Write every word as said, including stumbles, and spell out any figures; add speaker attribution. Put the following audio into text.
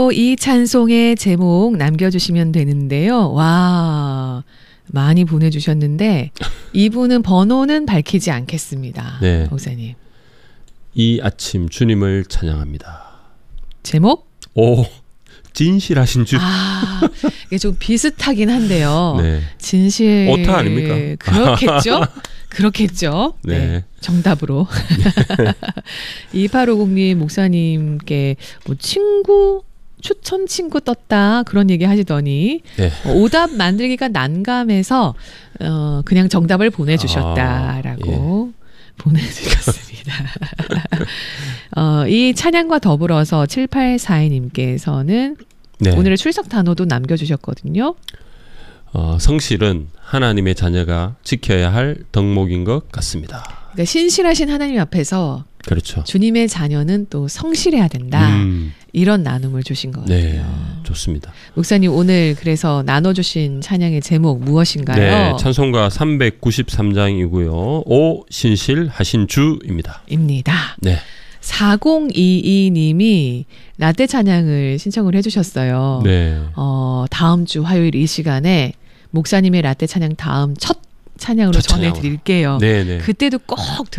Speaker 1: 이 찬송의 제목 남겨주시면 되는데요. 와, 많이 보내주셨는데 이분은 번호는 밝히지 않겠습니다.
Speaker 2: 네.
Speaker 1: 목사님.
Speaker 2: 이 아침 주님을 찬양합니다.
Speaker 1: 제목?
Speaker 2: 오, 진실하신 주.
Speaker 1: 아, 이게 좀 비슷하긴 한데요.
Speaker 2: 네.
Speaker 1: 진실.
Speaker 2: 오타 아닙니까?
Speaker 1: 그렇겠죠? 그렇겠죠. 네.
Speaker 2: 네.
Speaker 1: 정답으로. 이팔오공님 목사님께 뭐 친구, 추천 친구 떴다 그런 얘기 하시더니
Speaker 2: 네.
Speaker 1: 오답 만들기가 난감해서 어, 그냥 정답을 보내주셨다라고
Speaker 2: 아, 예.
Speaker 1: 보내주셨습니다. 어, 이 찬양과 더불어서 칠팔사이님께서는
Speaker 2: 네.
Speaker 1: 오늘의 출석 단어도 남겨주셨거든요.
Speaker 2: 어, 성실은 하나님의 자녀가 지켜야 할 덕목인 것 같습니다.
Speaker 1: 그러니까 신실하신 하나님 앞에서
Speaker 2: 그렇죠.
Speaker 1: 주님의 자녀는 또 성실해야 된다.
Speaker 2: 음,
Speaker 1: 이런 나눔을 주신 것 같아요.
Speaker 2: 네, 좋습니다.
Speaker 1: 목사님 오늘 그래서 나눠주신 찬양의 제목 무엇인가요?
Speaker 2: 네, 찬송가 삼백구십삼 장이고요. 오 신실하신 주입니다.
Speaker 1: 입니다.
Speaker 2: 네.
Speaker 1: 사공이이님이 라떼 찬양을 신청을 해주셨어요.
Speaker 2: 네.
Speaker 1: 어, 다음 주 화요일 이 시간에 목사님의 라떼 찬양 다음 첫 찬양으로
Speaker 2: 첫 찬양으로.
Speaker 1: 전해드릴게요.
Speaker 2: 네, 네.
Speaker 1: 그때도 꼭